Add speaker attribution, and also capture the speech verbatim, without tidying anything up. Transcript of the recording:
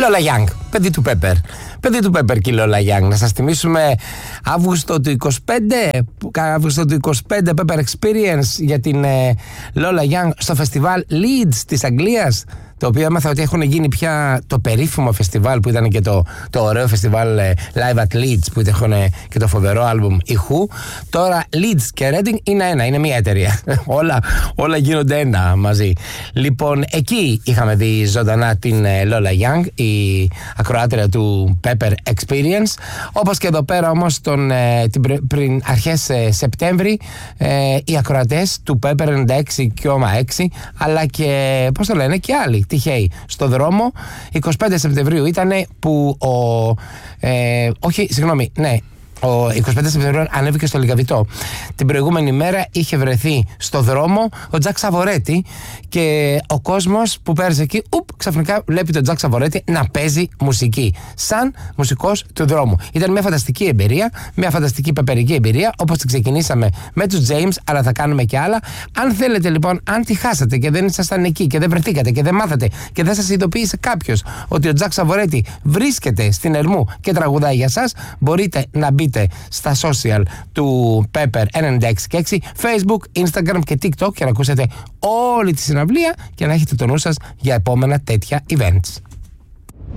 Speaker 1: Lola Young, παιδί του Pepper. Παιδί του Pepper και η Lola Young. Να σας θυμίσουμε Αύγουστο του είκοσι πέντε, Αύγουστο του είκοσι πέντε Pepper Experience για την ε, Lola Young στο φεστιβάλ Leeds της Αγγλίας, το οποίο έμαθα ότι έχουν γίνει πια το περίφημο φεστιβάλ που ήταν και το, το ωραίο φεστιβάλ ε, Live at Leeds που έχουν και το φοβερό άλμπουμ ηχού. Τώρα Leeds και Reading είναι ένα, είναι μία εταιρεία. όλα, όλα γίνονται ένα μαζί. Λοιπόν, εκεί είχαμε δει ζωντανά την ε, Lola Young, η ακροάτρια του Pepper Experience. Όπως και εδώ πέρα όμως τον, ε, την, πριν αρχές ε, Σεπτέμβρη ε, οι ακροατές του Pepper ενενήντα έξι κόμμα έξι αλλά και πώς το λένε και άλλοι τυχαίοι στο δρόμο. εικοστή πέμπτη Σεπτεμβρίου ήταν που ο ε, όχι συγγνώμη ναι ο εικοστή πέμπτη Σεπτεμβρίου ανέβηκε στο Λικαβητό. Την προηγούμενη μέρα είχε βρεθεί στο δρόμο ο Τζακ Σαβορέτη και ο κόσμος που πέρασε εκεί, ουπ, ξαφνικά βλέπει τον Τζακ Σαβορέτη να παίζει μουσική. Σαν μουσικός του δρόμου. Ήταν μια φανταστική εμπειρία, μια φανταστική πεπερική εμπειρία, όπως την ξεκινήσαμε με τους James, αλλά θα κάνουμε και άλλα. Αν θέλετε λοιπόν, αν τη χάσατε και δεν ήσασταν εκεί και δεν βρεθήκατε και δεν μάθατε και δεν σας ειδοποίησε κάποιος ότι ο Τζακ Σαβορέτη βρίσκεται στην Ερμού και τραγουδάει για σας, μπορείτε να μπείτε στα social του Pepper ενενήντα έξι και έξι, Facebook, Instagram και TikTok και να ακούσετε όλη τη συναυλία και να έχετε το νου σας για επόμενα τέτοια events.